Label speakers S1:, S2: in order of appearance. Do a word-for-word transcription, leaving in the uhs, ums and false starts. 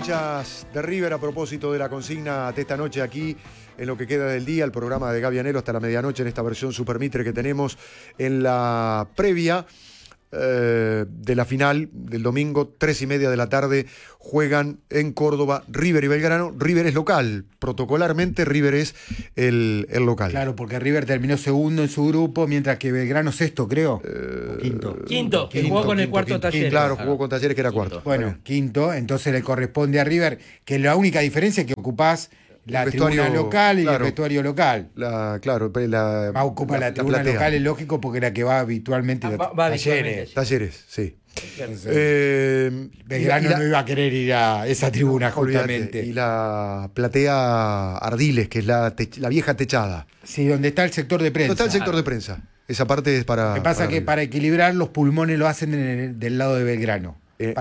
S1: hinchas de River a propósito de la consigna de esta noche aquí en lo que queda del día, el programa de Gaby Anelo hasta la medianoche en esta versión Super Mitre que tenemos en la previa eh, de la final del domingo, tres y media de la tarde, juegan en Córdoba River y Belgrano. River es local, protocolarmente River es el, el local.
S2: Claro, porque River terminó segundo en su grupo, mientras que Belgrano sexto, creo.
S1: Eh,
S2: o quinto.
S3: Quinto, que
S2: Quinto,
S3: jugó con el
S2: quinto,
S3: cuarto
S2: quinto.
S3: Talleres.
S1: Claro, jugó con Talleres que era cuarto.
S2: Bueno, quinto, entonces le corresponde a River, que la única diferencia es que ocupás la
S1: El
S2: tribuna
S1: vestuario,
S2: local y
S1: claro.
S2: el vestuario local.
S1: La, claro, la,
S2: Va a ocupar la,
S1: la
S2: tribuna
S1: platea.
S2: local, es lógico, porque la que va habitualmente
S3: Ah,
S2: de
S3: va- va
S2: Talleres.
S3: habitualmente,
S1: Talleres, sí.
S2: Entonces,
S1: Eh,
S2: Belgrano
S1: y la-
S2: no iba a querer ir a esa tribuna,
S1: olvídate,
S2: justamente.
S1: y la platea Ardiles, que es la, tech- la vieja techada.
S2: Sí, donde está el sector de prensa.
S1: No está el sector de prensa. Esa parte es para.
S2: Lo que pasa
S1: para
S2: es que
S1: River.
S2: para equilibrar, los pulmones lo hacen en el- del lado de Belgrano.